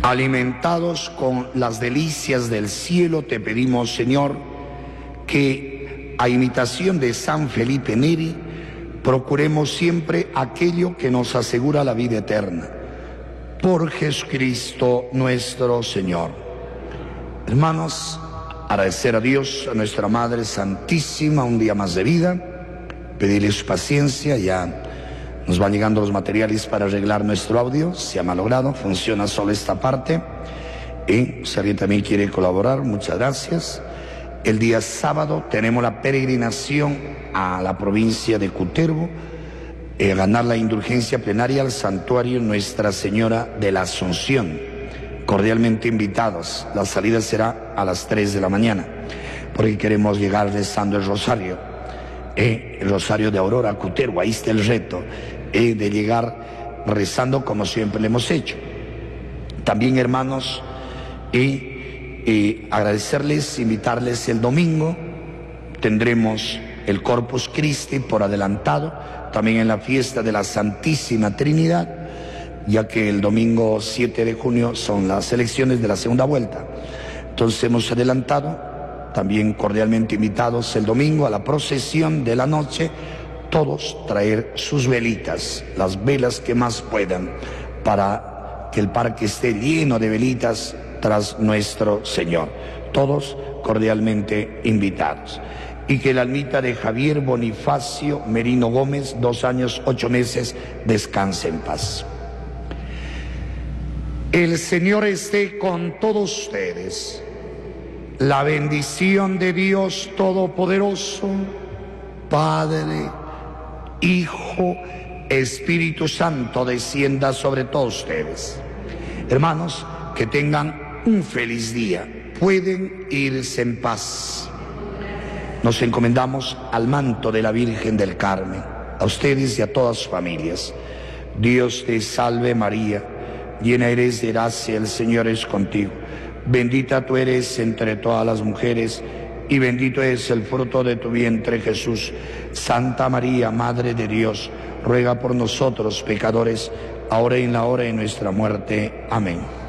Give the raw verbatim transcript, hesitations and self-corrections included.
Alimentados con las delicias del cielo, te pedimos, Señor, que a imitación de San Felipe Neri, procuremos siempre aquello que nos asegura la vida eterna. Por Jesucristo nuestro Señor. Hermanos, agradecer a Dios, a nuestra Madre Santísima, un día más de vida, pedirle su paciencia. Ya nos van llegando los materiales para arreglar nuestro audio, se ha malogrado, funciona solo esta parte. Y si alguien también quiere colaborar, muchas gracias. El día sábado tenemos la peregrinación a la provincia de Cutervo, eh, ganar la indulgencia plenaria al santuario Nuestra Señora de la Asunción. Cordialmente invitados. La salida será a las tres de la mañana, porque queremos llegar rezando el rosario, eh, el rosario de Aurora a Cutervo. Ahí está el reto, eh, de llegar rezando como siempre lo hemos hecho. También, hermanos, y eh, agradecerles, invitarles el domingo. Tendremos el Corpus Christi por adelantado, también en la fiesta de la Santísima Trinidad, ya que el domingo siete de junio son las elecciones de la segunda vuelta. Entonces hemos adelantado, también cordialmente invitados el domingo a la procesión de la noche, todos traer sus velitas, las velas que más puedan, para que el parque esté lleno de velitas tras nuestro Señor. Todos cordialmente invitados. Y que la almita de Javier Bonifacio Merino Gómez, dos años, ocho meses, descanse en paz. El Señor esté con todos ustedes. La bendición de Dios Todopoderoso, Padre, Hijo, Espíritu Santo, descienda sobre todos ustedes. Hermanos, que tengan un feliz día. Pueden irse en paz. Nos encomendamos al manto de la Virgen del Carmen, a ustedes y a todas sus familias. Dios te salve María, llena eres de gracia, el Señor es contigo. Bendita tú eres entre todas las mujeres, y bendito es el fruto de tu vientre, Jesús. Santa María, Madre de Dios, ruega por nosotros pecadores, ahora y en la hora de nuestra muerte. Amén.